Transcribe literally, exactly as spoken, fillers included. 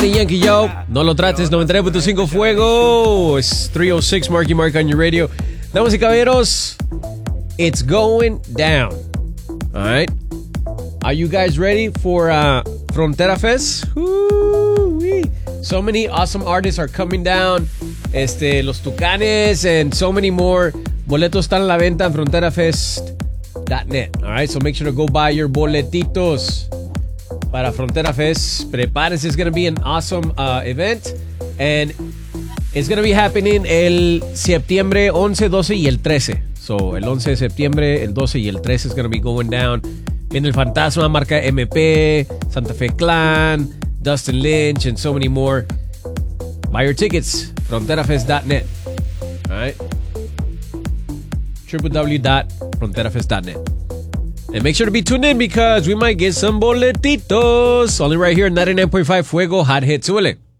The Yankee Yo. No lo trates, noventa y tres punto cinco Fuego. It's three oh six Marky Mark on your radio. Damas y caballeros, it's going down. All right. Are you guys ready for uh, Frontera Fest? Woo-wee. So many awesome artists are coming down. Este, los Tucanes and so many more. Boletos están a la venta en frontera fest dot net. All right, so make sure to go buy your boletitos para Frontera Fest. Prepárense. It's going to be an awesome uh, event. And it's going to be happening el septiembre once, doce y el trece. So, el once de septiembre, el doce y el trece is going to be going down. Viene el Fantasma, Marca M P, Santa Fe Clan, Dustin Lynch, and so many more. Buy your tickets, frontera fest dot net. All right? w w w dot frontera fest dot net. And make sure to be tuned in because we might get some boletitos. Only right here, ninety-nine point five Fuego Hot Hits. Súbele.